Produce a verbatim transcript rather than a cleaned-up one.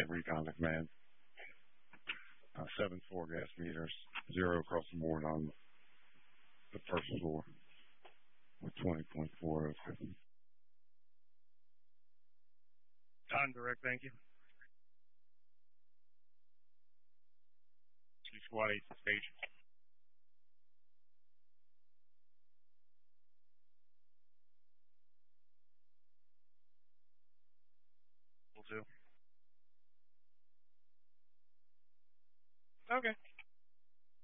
at recon to command. Uh, seven four gas meters, zero across the board on the first floor with twenty point four oh two. On direct, thank you. Two SWAT eight to station. Will do. Okay.